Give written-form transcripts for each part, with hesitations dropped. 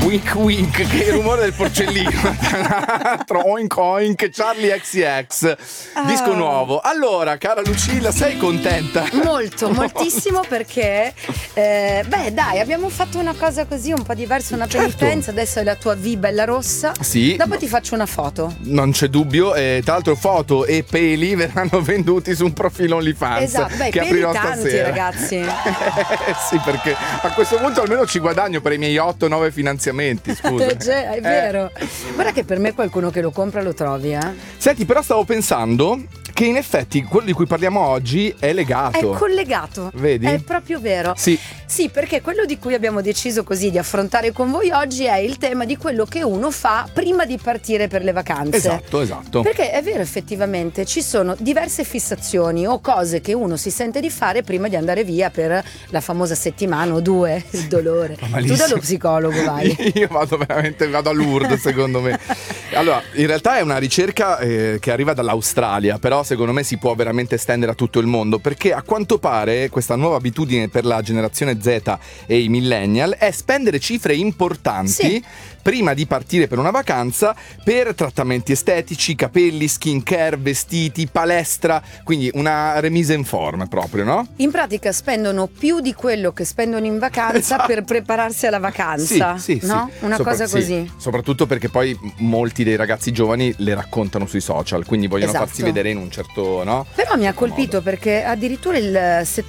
Wink wink, che è il rumore del porcellino. Oink oink, Charlie XCX, disco nuovo. Allora, cara Lucilla, sei contenta? Molto, moltissimo, perché dai, abbiamo fatto una cosa così un po' diversa, una penitenza. Adesso è la tua V bella rossa. Sì. Dopo ti faccio una foto. Non c'è dubbio, tra l'altro foto e peli verranno venduti su un profilo OnlyFans. Esatto, beh, che peli aprirò tanti, stasera. ragazzi. Sì, perché a questo punto almeno ci guadagno per i miei 8-9 finanziamenti, scusa. È vero. Guarda che per me qualcuno che lo compra lo trovi, Senti, però stavo pensando che in effetti quello di cui parliamo oggi è legato. È collegato. Vedi? È proprio vero. Sì, perché quello di cui abbiamo deciso così di affrontare con voi oggi è il tema di quello che uno fa prima di partire per le vacanze. Esatto. Perché è vero, effettivamente ci sono diverse fissazioni o cose che uno si sente di fare prima di andare via per la famosa settimana o due, il dolore. Tu dallo psicologo vai. Io vado a Lourdes, secondo me. Allora, in realtà è una ricerca che arriva dall'Australia, però secondo me si può veramente estendere a tutto il mondo, perché a quanto pare questa nuova abitudine per la generazione Z e i millennial è spendere cifre importanti prima di partire per una vacanza per trattamenti estetici, capelli, skincare, vestiti, palestra, quindi una remise in forma proprio, no? In pratica spendono più di quello che spendono in vacanza per prepararsi alla vacanza. Sì, no? Una cosa così. Soprattutto perché poi molti dei ragazzi giovani le raccontano sui social, quindi vogliono farsi vedere in un certo, no? Però mi ha colpito perché addirittura il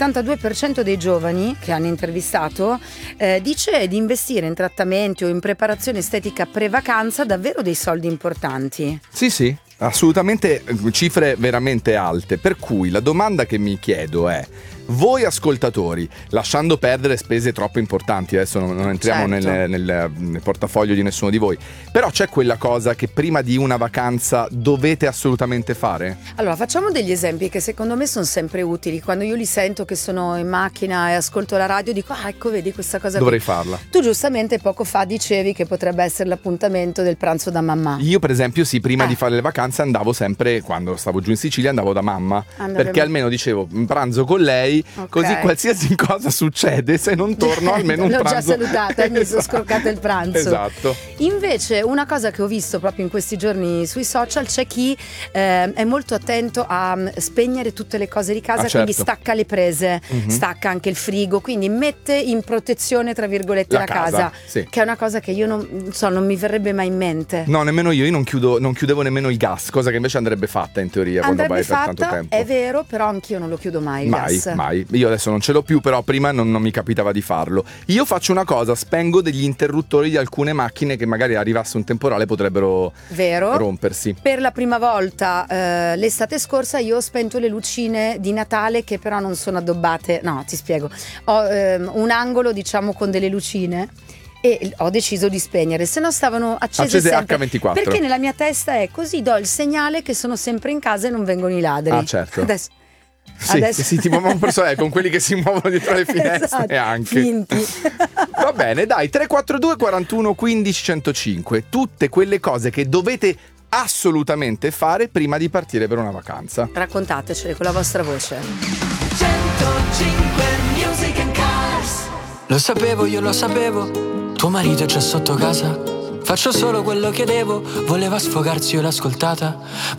72% dei giovani che hanno intervistato dice di investire in trattamenti o in preparazione estetica pre-vacanza davvero dei soldi importanti. Sì, assolutamente, cifre veramente alte. Per cui la domanda che mi chiedo è: voi ascoltatori, lasciando perdere spese troppo importanti, adesso non entriamo nel portafoglio di nessuno di voi, però c'è quella cosa che prima di una vacanza dovete assolutamente fare? Allora, facciamo degli esempi che secondo me sono sempre utili. Quando io li sento che sono in macchina e ascolto la radio, dico ecco, vedi questa cosa dovrei farla. Tu giustamente poco fa dicevi che potrebbe essere l'appuntamento del pranzo da mamma. Io per esempio prima di fare le vacanze andavo sempre, quando stavo giù in Sicilia, andavo da mamma, perché almeno dicevo pranzo con lei. Così qualsiasi cosa succede, se non torno almeno un l'ho pranzo. L'ho già salutata e mi sono scroccato il pranzo. Esatto. Invece una cosa che ho visto proprio in questi giorni sui social, c'è chi è molto attento a spegnere tutte le cose di casa, quindi stacca le prese, stacca anche il frigo, quindi mette in protezione tra virgolette la casa. Che è una cosa che io non mi verrebbe mai in mente. No, nemmeno io non chiudevo nemmeno il gas, cosa che invece andrebbe fatta in teoria quando vai per tanto tempo. È vero, però anch'io non lo chiudo mai il gas. Mai. Io adesso non ce l'ho più, però prima non mi capitava di farlo. Io faccio una cosa: spengo degli interruttori di alcune macchine che magari arrivasse un temporale potrebbero rompersi. Per la prima volta l'estate scorsa io ho spento le lucine di Natale, che però non sono addobbate. No, ti spiego. Ho un angolo, diciamo, con delle lucine e ho deciso di spegnere, se no stavano accese sempre, H24, perché nella mia testa è così, do il segnale che sono sempre in casa e non vengono i ladri. Certo. Adesso sì, tipo un personaggio con quelli che si muovono dietro le finestre, anche finti. Va bene, dai, 342 41 15 105, tutte quelle cose che dovete assolutamente fare prima di partire per una vacanza. Raccontatecele con la vostra voce. 105 Music and Cars. Lo sapevo, io lo sapevo, tuo marito è già sotto casa. Faccio solo quello che devo, voleva sfogarsi, io l'ho ascoltata.